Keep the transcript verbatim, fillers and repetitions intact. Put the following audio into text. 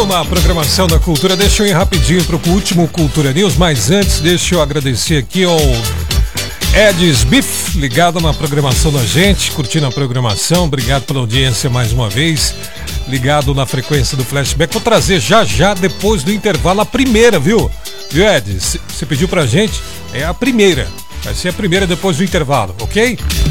uma programação da Cultura. Deixa eu ir rapidinho para o último Cultura News, mas antes deixa eu agradecer aqui ao Edis Biff, ligado na programação da gente, curtindo a programação. Obrigado pela audiência mais uma vez, ligado na frequência do Flashback. Vou trazer já já, depois do intervalo, a primeira, viu? Viu, Edis? Você pediu pra gente, é a primeira. Vai ser a primeira depois do intervalo, ok?